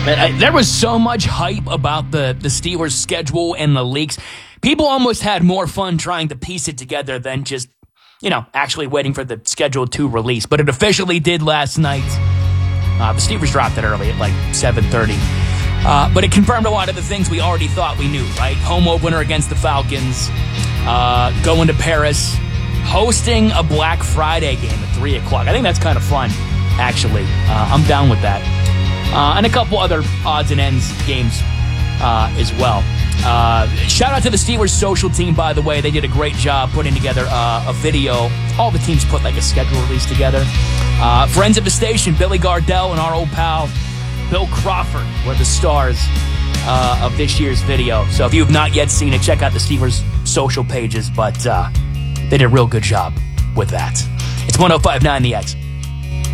There was so much hype about the Steelers' schedule and the leaks. People almost had more fun trying to piece it together than just, actually waiting for the schedule to release. But it officially did last night. The Steelers dropped it early at like 7:30. But it confirmed a lot of the things we already thought we knew, right? Home opener against the Falcons, going to Paris, hosting a Black Friday game at 3 o'clock. I think that's kind of fun, actually. I'm down with that. And a couple other odds and ends games as well. Shout out to the Steelers social team, by the way. They did a great job putting together a video. All the teams put like a schedule release together. Friends of the station, Billy Gardell and our old pal Bill Crawford were the stars of this year's video. So if you have not yet seen it, check out the Steelers social pages. But they did a real good job with that. It's 105.9 The X.